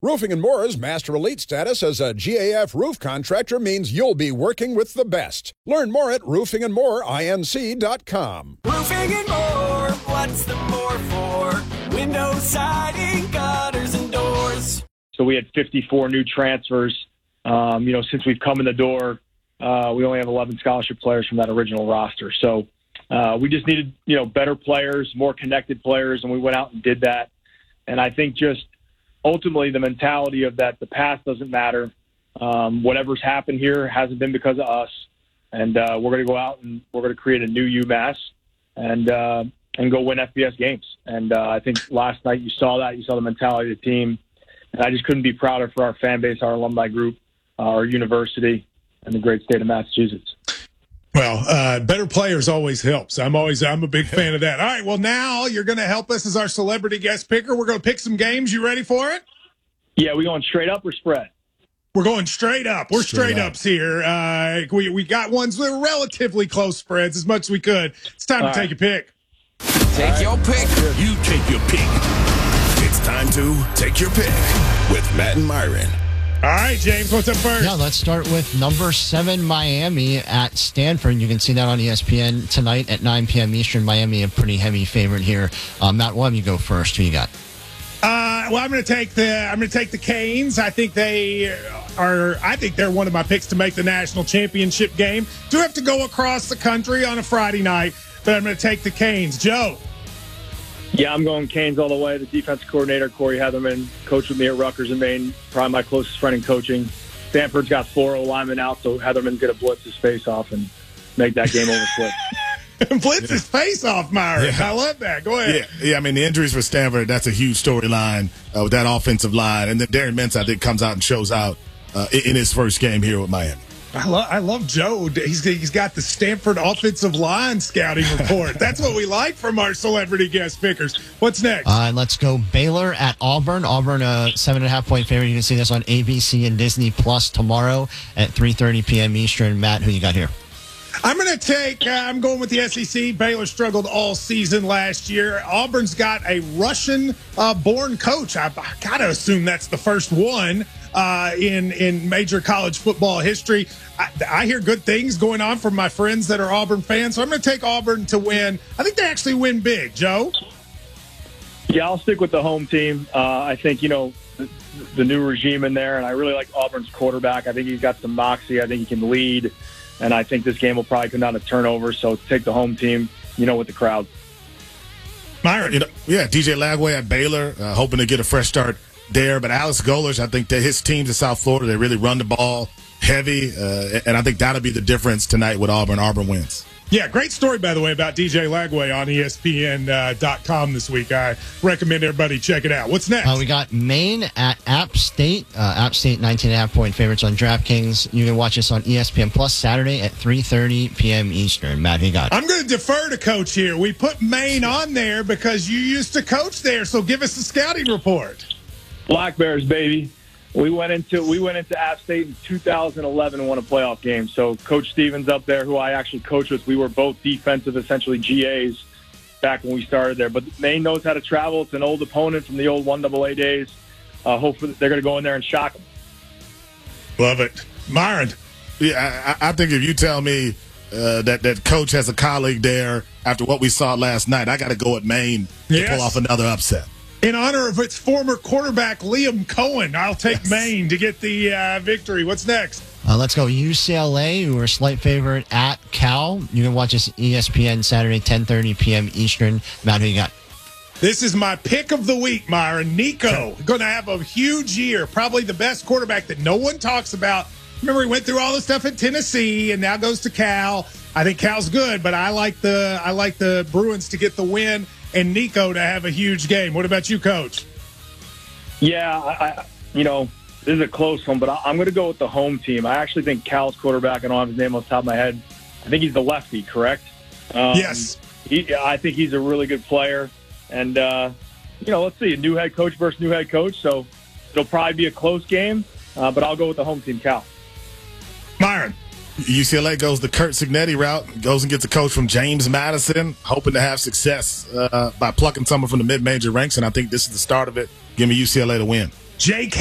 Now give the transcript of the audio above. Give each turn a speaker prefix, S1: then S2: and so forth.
S1: Roofing & More's Master Elite status as a GAF roof contractor means you'll be working with the best. Learn more at roofingandmoreinc.com.
S2: Roofing and More, what's the more for? Windows, siding, gutters, and doors.
S3: So we had 54 new transfers. Since we've come in the door, we only have 11 scholarship players from that original roster. So we just needed, better players, more connected players, and we went out and did that. And I think just ultimately the mentality of that the past doesn't matter. Whatever's happened here hasn't been because of us. And we're going to go out and we're going to create a new UMass and go win FBS games. And I think last night you saw that. You saw the mentality of the team. And I just couldn't be prouder for our fan base, our alumni group, our university, and the great state of Massachusetts.
S4: Well, better players always helps. I'm a big fan of that. All right, well, now you're going to help us as our celebrity guest picker. We're going to pick some games. You ready for it?
S3: Yeah, we going straight up or spread?
S4: We're going straight up. We're straight ups here. We got ones that are relatively close spreads as much as we could. It's time to take your pick.
S5: Take your pick. You take your pick. It's time to take your pick with Matt and Myron.
S4: All right, James, what's up first?
S6: Yeah, let's start with number 7, Miami at Stanford. You can see that on ESPN tonight at 9 p.m. Eastern. Miami, a pretty heavy favorite here. Matt, why don't you go first? Who you got?
S4: Well, I'm going to take the Canes. I think they're one of my picks to make the national championship game. Do have to go across the country on a Friday night, but I'm going to take the Canes. Joe.
S3: Yeah, I'm going Canes all the way. The defensive coordinator, Corey Heatherman, coached with me at Rutgers in Maine, probably my closest friend in coaching. Stanford's got 4 linemen out, so Heatherman's going to blitz his face off and make that game over quick.
S4: Blitz his face off, Myron. Yeah. I love that. Go ahead.
S7: Yeah. I mean, the injuries for Stanford, that's a huge storyline with that offensive line. And then Darren Mintz, I think, comes out and shows out in his first game here with Miami.
S4: I love Joe. He's got the Stanford offensive line scouting report. That's what we like from our celebrity guest pickers. What's next?
S6: Let's go Baylor at Auburn. Auburn, a 7.5-point favorite. You can see this on ABC and Disney Plus tomorrow at 3:30 p.m. Eastern. Matt, who you got here?
S4: I'm going with the SEC. Baylor struggled all season last year. Auburn's got a Russian-born coach. I got to assume that's the first one in major college football history. I hear good things going on from my friends that are Auburn fans, so I'm going to take Auburn to win. I think they actually win big. Joe?
S3: Yeah, I'll stick with the home team. I think, the new regime in there, and I really like Auburn's quarterback. I think he's got some moxie. I think he can lead. And I think this game will probably come down to turnovers. So take the home team, with the crowd.
S4: Myron.
S7: DJ Lagway at Baylor, hoping to get a fresh start there. But Alex Golesh, I think that his teams in South Florida, they really run the ball heavy. And I think that'll be the difference tonight with Auburn. Auburn wins.
S4: Yeah, great story, by the way, about DJ Lagway on ESPN.com this week. I recommend everybody check it out. What's next?
S6: We got Maine at App State. App State, 19.5-point favorites on DraftKings. You can watch this on ESPN Plus Saturday at 3:30 p.m. Eastern. Matt, who you got?
S4: I'm going to defer to Coach here. We put Maine on there because you used to coach there, so give us the scouting report.
S3: Black Bears, baby. We went into App State in 2011 and won a playoff game. So Coach Stevens up there, who I actually coached with, we were both defensive, essentially GAs back when we started there. But Maine knows how to travel. It's an old opponent from the old 1AA days. Hopefully they're going to go in there and shock them.
S4: Love it. Myron.
S7: Yeah, I think if you tell me that Coach has a colleague there after what we saw last night, I got to go with Maine to pull off another upset.
S4: In honor of its former quarterback, Liam Cohen, I'll take Maine to get the victory. What's next?
S6: Let's go UCLA, who are a slight favorite at Cal. You can watch this ESPN Saturday, 10:30 p.m. Eastern. Matt, who you got?
S4: This is my pick of the week, Myron. Nico, going to have a huge year. Probably the best quarterback that no one talks about. Remember, he went through all the stuff at Tennessee and now goes to Cal. I think Cal's good, but I like the Bruins to get the win and Nico to have a huge game. What about you, Coach?
S3: Yeah, this is a close one, but I'm going to go with the home team. I actually think Cal's quarterback, I don't have his name off the top of my head. I think he's the lefty, correct?
S4: Yes.
S3: I think he's a really good player. And, let's see, a new head coach versus new head coach. So it'll probably be a close game, but I'll go with the home team, Cal.
S4: Myron.
S7: UCLA goes the Kurt Signetti route, goes and gets a coach from James Madison, hoping to have success by plucking someone from the mid-major ranks, and I think this is the start of it. Give me UCLA to win.
S4: J.K.